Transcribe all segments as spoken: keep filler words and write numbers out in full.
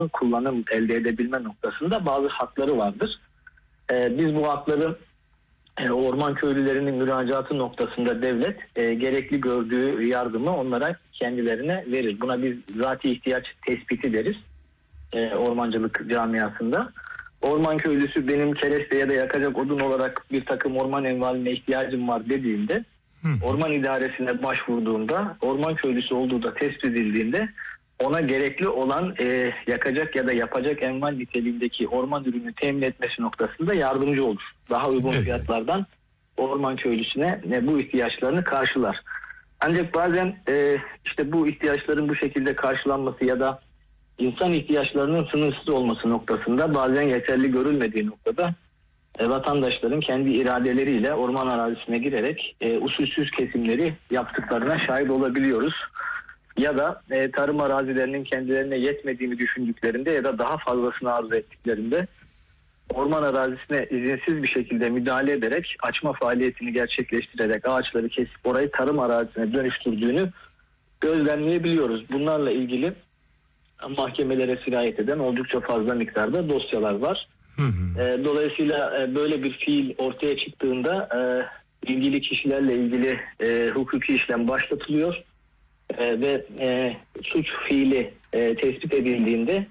kullanım elde edebilme noktasında bazı hakları vardır. Ee, biz bu hakları e, orman köylülerinin müracaatı noktasında devlet e, gerekli gördüğü yardımı onlara kendilerine verir. Buna biz zati ihtiyaç tespiti deriz e, ormancılık camiasında. Orman köylüsü benim kereste ya da yakacak odun olarak bir takım orman envaline ihtiyacım var dediğinde, Hı. orman idaresine başvurduğunda, orman köylüsü olduğu da tespit edildiğinde ona gerekli olan e, yakacak ya da yapacak enval niteliğindeki orman ürünü temin etmesi noktasında yardımcı olur. Daha uygun evet. fiyatlardan orman köylüsüne ne, bu ihtiyaçlarını karşılar. Ancak bazen e, işte bu ihtiyaçların bu şekilde karşılanması ya da insan ihtiyaçlarının sınırsız olması noktasında bazen yeterli görülmediği noktada e, vatandaşların kendi iradeleriyle orman arazisine girerek e, usulsüz kesimleri yaptıklarına şahit olabiliyoruz. Ya da e, tarım arazilerinin kendilerine yetmediğini düşündüklerinde ya da daha fazlasını arzu ettiklerinde orman arazisine izinsiz bir şekilde müdahale ederek açma faaliyetini gerçekleştirerek ağaçları kesip orayı tarım arazisine dönüştürdüğünü gözlemleyebiliyoruz. Bunlarla ilgili mahkemelere sirayet eden oldukça fazla miktarda dosyalar var. Hı hı. E, dolayısıyla e, böyle bir fiil ortaya çıktığında e, ilgili kişilerle ilgili e, hukuki işlem başlatılıyor. Ee, ve e, suç fiili e, tespit edildiğinde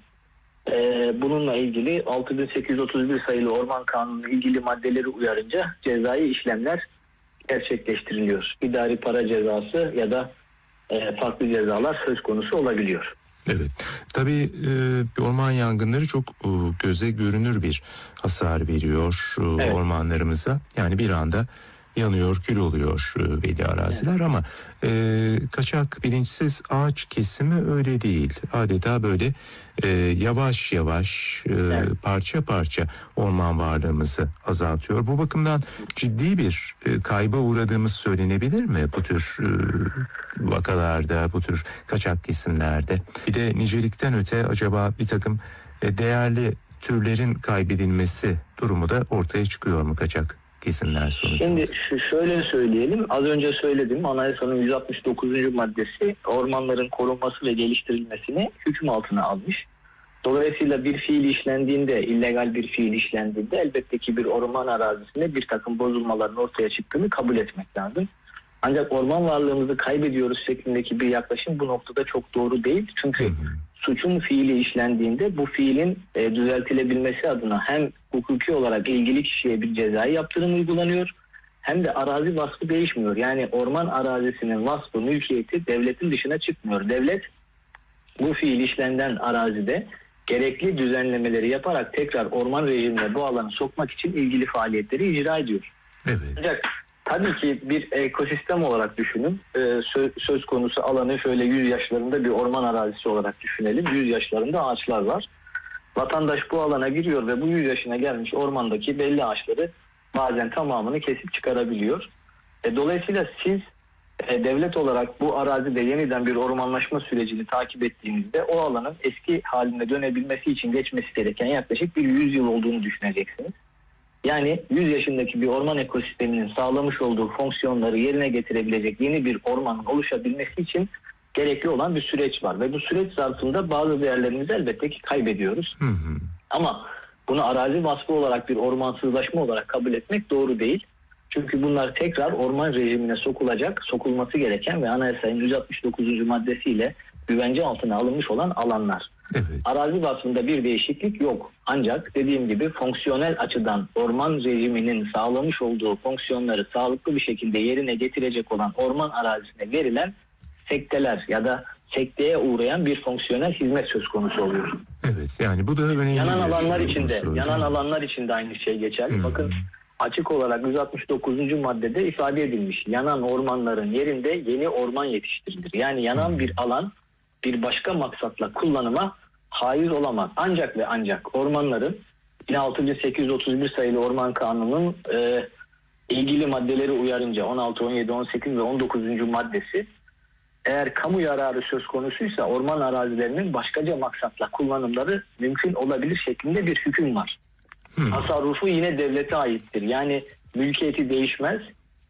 e, bununla ilgili altı bin sekiz yüz otuz bir sayılı Orman Kanunu ilgili maddeleri uyarınca cezai işlemler gerçekleştiriliyor. İdari para cezası ya da e, farklı cezalar söz konusu olabiliyor. Evet. Tabii e, orman yangınları çok e, göze görünür bir hasar veriyor e, evet. ormanlarımıza. Yani bir anda yanıyor, kül oluyor e, belli araziler evet. ama e, kaçak bilinçsiz ağaç kesimi öyle değil. Adeta böyle e, yavaş yavaş e, evet. parça parça orman varlığımızı azaltıyor. Bu bakımdan ciddi bir e, kayba uğradığımız söylenebilir mi bu tür e, vakalarda, bu tür kaçak kesimlerde? Bir de nicelikten öte acaba bir takım e, değerli türlerin kaybedilmesi durumu da ortaya çıkıyor mu kaçak kesimler sonucunda? Şimdi şöyle söyleyelim, az önce söyledim, anayasanın yüz altmış dokuzuncu maddesi ormanların korunması ve geliştirilmesini hüküm altına almış. Dolayısıyla bir fiil işlendiğinde, illegal bir fiil işlendiğinde elbette ki bir orman arazisinde bir takım bozulmaların ortaya çıktığını kabul etmek lazım. Ancak orman varlığımızı kaybediyoruz şeklindeki bir yaklaşım bu noktada çok doğru değil. Çünkü hı hı. suçun fiili işlendiğinde bu fiilin e, düzeltilebilmesi adına hem hukuki olarak ilgili kişiye bir cezai yaptırım uygulanıyor hem de arazi vasfı değişmiyor. Yani orman arazisinin vasfı, mülkiyeti devletin dışına çıkmıyor. Devlet bu fiil işlenen arazide gerekli düzenlemeleri yaparak tekrar orman rejimine bu alanı sokmak için ilgili faaliyetleri icra ediyor. Evet. Ancak tabii ki bir ekosistem olarak düşünün. Ee, söz, söz konusu alanı şöyle yüz yaşlarında bir orman arazisi olarak düşünelim. yüz yaşlarında ağaçlar var. Vatandaş bu alana giriyor ve bu yüz yaşına gelmiş ormandaki belli ağaçları bazen tamamını kesip çıkarabiliyor. E, dolayısıyla siz e, devlet olarak bu arazide yeniden bir ormanlaşma sürecini takip ettiğinizde o alanın eski haline dönebilmesi için geçmesi gereken yaklaşık bir yüz yıl olduğunu düşüneceksiniz. Yani yüz yaşındaki bir orman ekosisteminin sağlamış olduğu fonksiyonları yerine getirebilecek yeni bir ormanın oluşabilmesi için gerekli olan bir süreç var. Ve bu süreç zarfında bazı değerlerimizi elbette ki kaybediyoruz. Hı hı. Ama bunu arazi vasfı olarak bir ormansızlaşma olarak kabul etmek doğru değil. Çünkü bunlar tekrar orman rejimine sokulacak, sokulması gereken ve anayasanın yüz altmış dokuzuncu maddesiyle güvence altına alınmış olan alanlar. Evet. Arazi vasfında bir değişiklik yok. Ancak dediğim gibi fonksiyonel açıdan orman rejiminin sağlamış olduğu fonksiyonları sağlıklı bir şekilde yerine getirecek olan orman arazisine verilen sekteler ya da sekteye uğrayan bir fonksiyonel hizmet söz konusu oluyor. Evet, yani bu da önemli. Yanan alanlar şey içinde, konusu, yanan alanlar içinde aynı şey geçerli. Hmm. Bakın açık olarak yüz altmış dokuzuncu maddede ifade edilmiş. Yanan ormanların yerinde yeni orman yetiştirilir. Yani yanan hmm. bir alan bir başka maksatla kullanıma haiz olamaz. Ancak ve ancak ormanların yine altı bin sekiz yüz otuz bir sayılı Orman Kanunu'nun e, ilgili maddeleri uyarınca on altı, on yedi, on sekiz ve on dokuzuncu maddesi eğer kamu yararı söz konusuysa orman arazilerinin başkaca maksatla kullanımları mümkün olabilir şeklinde bir hüküm var. Hmm. Tasarrufu yine devlete aittir. Yani mülkiyeti değişmez.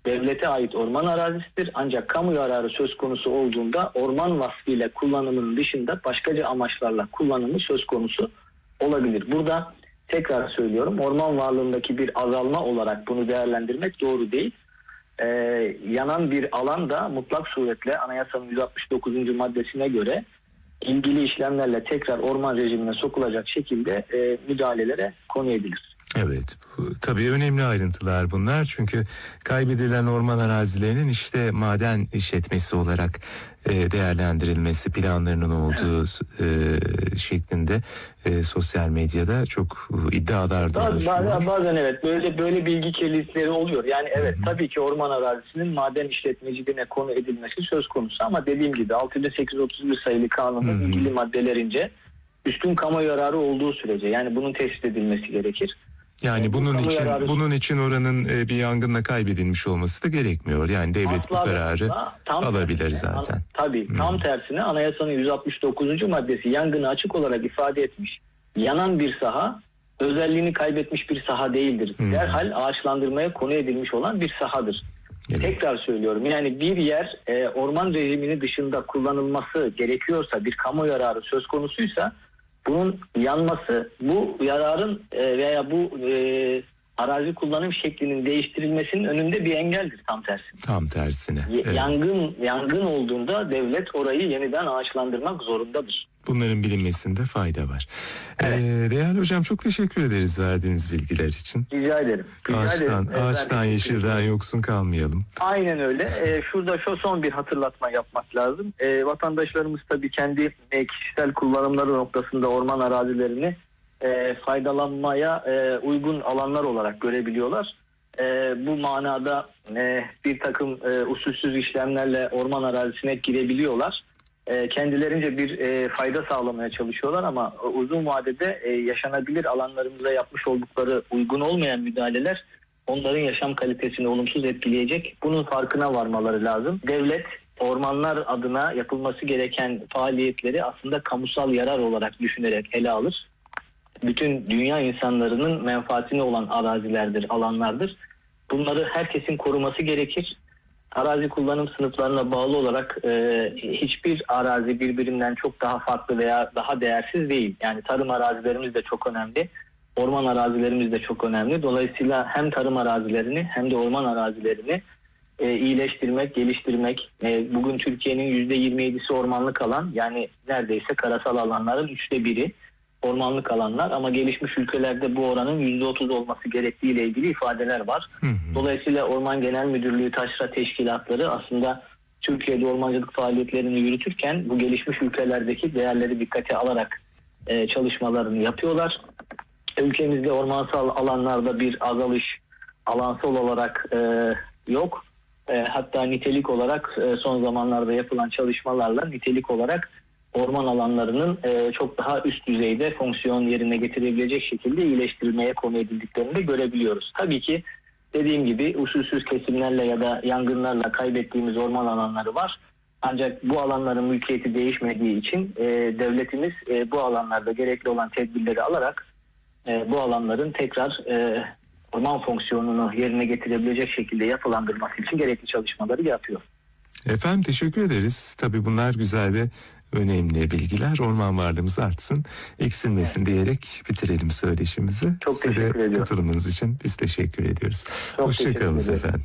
devlete ait orman arazisidir. Ancak kamu yararı söz konusu olduğunda orman vasfıyla kullanımının dışında başkaca amaçlarla kullanımı söz konusu olabilir. Burada tekrar söylüyorum, orman varlığındaki bir azalma olarak bunu değerlendirmek doğru değil. Ee, yanan bir alan da mutlak suretle anayasanın yüz altmış dokuzuncu maddesine göre ilgili işlemlerle tekrar orman rejimine sokulacak şekilde e, müdahalelere konu edilir. Evet, bu, tabii önemli ayrıntılar bunlar, çünkü kaybedilen orman arazilerinin işte maden işletmesi olarak e, değerlendirilmesi planlarının olduğu e, şeklinde e, sosyal medyada çok e, iddialar dolaşıyor. Bazen, bazen evet böyle böyle bilgi kirlilikleri oluyor. Yani evet, Hı-hı. tabii ki orman arazisinin maden işletmeciliğine konu edilmesi söz konusu, ama dediğim gibi altı bin sekiz yüz otuz bir sayılı kanunun Hı-hı. ilgili maddelerince üstün kamu yararı olduğu sürece, yani bunun tespit edilmesi gerekir. Yani e, bunun için yararı... bunun için oranın e, bir yangınla kaybedilmiş olması da gerekmiyor. Yani devlet Asla bu kararı tam alabilir tersine, zaten. An, tabii hmm. tam tersine anayasanın yüz altmış dokuzuncu maddesi yangını açık olarak ifade etmiş. Yanan bir saha özelliğini kaybetmiş bir saha değildir. Hmm. Derhal ağaçlandırmaya konu edilmiş olan bir sahadır. Evet. Tekrar söylüyorum, yani bir yer e, orman rejimini dışında kullanılması gerekiyorsa, bir kamu yararı söz konusuysa, bunun yanması bu yararın veya bu e, arazi kullanım şeklinin değiştirilmesinin önünde bir engeldir, tam tersine. Tam tersine. Evet. Yangın yangın olduğunda devlet orayı yeniden ağaçlandırmak zorundadır. Bunların bilinmesinde fayda var. Evet. Ee, değerli hocam, çok teşekkür ederiz verdiğiniz bilgiler için. Rica ederim. Rica ağaçtan, ederim. ağaçtan yeşilden yoksun kalmayalım. Aynen öyle. Ee, şurada şu son bir hatırlatma yapmak lazım. Ee, vatandaşlarımız tabii kendi e, kişisel kullanımları noktasında orman arazilerini e, faydalanmaya e, uygun alanlar olarak görebiliyorlar. E, bu manada e, bir takım e, usulsüz işlemlerle orman arazisine girebiliyorlar. Kendilerince bir e, fayda sağlamaya çalışıyorlar, ama uzun vadede e, yaşanabilir alanlarımıza yapmış oldukları uygun olmayan müdahaleler onların yaşam kalitesini olumsuz etkileyecek. Bunun farkına varmaları lazım. Devlet ormanlar adına yapılması gereken faaliyetleri aslında kamusal yarar olarak düşünerek ele alır. Bütün dünya insanlarının menfaatine olan arazilerdir, alanlardır. Bunları herkesin koruması gerekir. Arazi kullanım sınıflarına bağlı olarak e, hiçbir arazi birbirinden çok daha farklı veya daha değersiz değil. Yani tarım arazilerimiz de çok önemli, orman arazilerimiz de çok önemli. Dolayısıyla hem tarım arazilerini hem de orman arazilerini e, iyileştirmek, geliştirmek. E, bugün Türkiye'nin yüzde yirmi yedisi ormanlık alan, yani neredeyse karasal alanların üçte biri ormanlık alanlar, ama gelişmiş ülkelerde bu oranın yüzde otuz olması gerektiği ile ilgili ifadeler var. Hı hı. Dolayısıyla Orman Genel Müdürlüğü, taşra teşkilatları aslında Türkiye'de ormancılık faaliyetlerini yürütürken bu gelişmiş ülkelerdeki değerleri dikkate alarak e, çalışmalarını yapıyorlar. Ülkemizde ormansal alanlarda bir azalış alansal olarak e, yok. E, hatta nitelik olarak e, son zamanlarda yapılan çalışmalarla nitelik olarak orman alanlarının e, çok daha üst düzeyde fonksiyon yerine getirebilecek şekilde iyileştirilmeye konu edildiklerini de görebiliyoruz. Tabii ki dediğim gibi usulsüz kesimlerle ya da yangınlarla kaybettiğimiz orman alanları var. Ancak bu alanların mülkiyeti değişmediği için e, devletimiz e, bu alanlarda gerekli olan tedbirleri alarak e, bu alanların tekrar e, orman fonksiyonunu yerine getirebilecek şekilde yapılandırması için gerekli çalışmaları yapıyor. Efendim, teşekkür ederiz. Tabii bunlar güzel ve önemli bilgiler. Orman varlığımız artsın, eksilmesin evet. diyerek bitirelim söyleşimizi. Çok Size teşekkür ediyorum. Katılımınız için biz teşekkür ediyoruz. Hoşçakalınız efendim.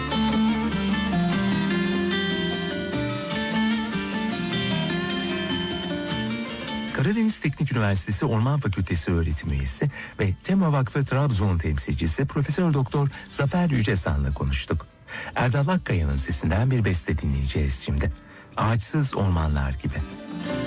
Karadeniz Teknik Üniversitesi Orman Fakültesi öğretim üyesi ve Tema Vakfı Trabzon temsilcisi Profesör Doktor Zafer Yücesan'la konuştuk. Erdal Akkaya'nın sesinden bir beste dinleyeceğiz şimdi. Ağaçsız ormanlar gibi.